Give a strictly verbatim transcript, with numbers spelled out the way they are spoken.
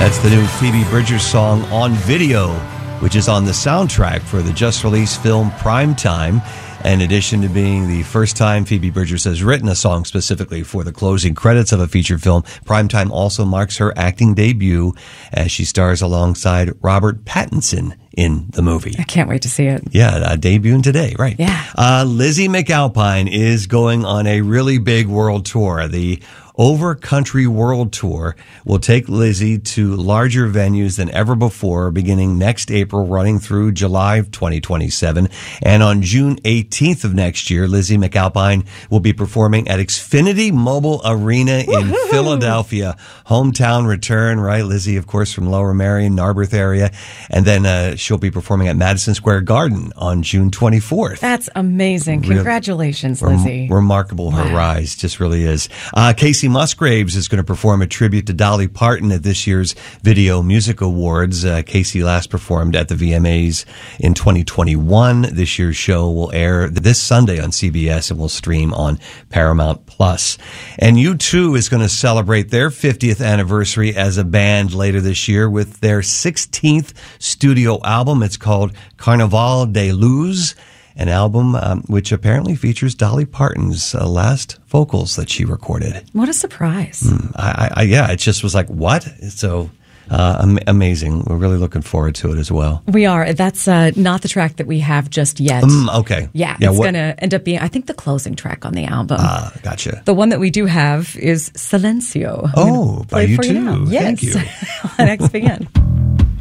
That's the new Phoebe Bridgers song On Video, which is on the soundtrack for the just-released film Primetime. In addition to being the first time Phoebe Bridgers has written a song specifically for the closing credits of a feature film, Primetime also marks her acting debut as she stars alongside Robert Pattinson in the movie. I can't wait to see it. Yeah, uh, debuting today, right. Yeah. Uh, Lizzie McAlpine is going on a really big world tour. The Over Country World Tour will take Lizzie to larger venues than ever before, beginning next April, running through July of twenty twenty-seven. And on June eighteenth of next year, Lizzie McAlpine will be performing at Xfinity Mobile Arena in Woo-hoo! Philadelphia. Hometown return, right? Lizzie, of course, from Lower Merion, Narberth area. And then uh, she'll be performing at Madison Square Garden on June twenty-fourth. That's amazing. Congratulations, Rem- Lizzie. Remarkable, her wow. rise. Just really is. Uh, Casey Musgraves is going to perform a tribute to Dolly Parton at this year's Video Music Awards. Uh, Casey last performed at the V M As in twenty twenty-one. This year's show will air this Sunday on C B S and will stream on Paramount Plus. And U two is going to celebrate their fiftieth anniversary as a band later this year with their sixteenth studio album. It's called Carnaval de Luz. An album um, which apparently features Dolly Parton's uh, last vocals that she recorded. What a surprise. Mm, I, I, yeah, it just was like, what? So uh, am- amazing. We're really looking forward to it as well. We are. That's uh, not the track that we have just yet. Mm, okay. Yeah, yeah it's what- going to end up being, I think, the closing track on the album. Ah, gotcha. The one that we do have is Silencio. I'm Oh, by play you for too. now. Yes. Thank you. on X P N.